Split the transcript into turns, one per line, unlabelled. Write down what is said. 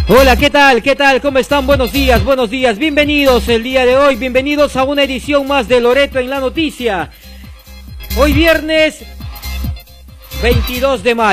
Hola, ¿qué tal? ¿Qué tal? ¿Cómo están? Buenos días, buenos días. Bienvenidos el día de hoy, bienvenidos a una edición más de Loreto en la Noticia. Hoy viernes 22 de mayo.